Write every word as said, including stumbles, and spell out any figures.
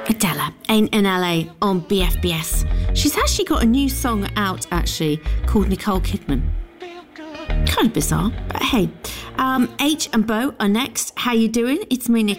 Adela, Ain't in L A on B F B S. She's actually got a new song out, actually, called Nicole Kidman. Kind of bizarre, but hey. Um, H and Bo are next. How you doing? It's me, Nicole.